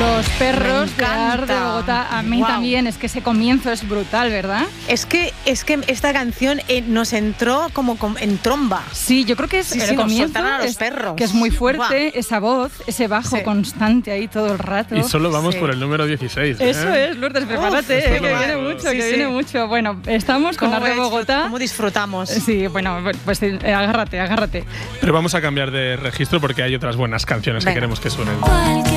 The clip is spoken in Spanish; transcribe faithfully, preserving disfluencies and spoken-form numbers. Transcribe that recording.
Los perros de Ar de Bogotá. A mí wow. también, es que ese comienzo es brutal, ¿verdad? Es que, es que esta canción eh, nos entró como en tromba. Sí, yo creo que es sí, el sí, comienzo, a los es, perros. que es muy fuerte, wow. esa voz, ese bajo sí. constante ahí todo el rato. Y solo vamos sí. por el número dieciséis. ¿eh? Eso es, Lourdes, prepárate, Uf, eh, que va. viene mucho, sí, que sí. viene mucho. Bueno, estamos con Ar de Bogotá. ¿Cómo disfrutamos? Sí, bueno, pues eh, agárrate, agárrate. Pero vamos a cambiar de registro porque hay otras buenas canciones Venga. que queremos que suenen.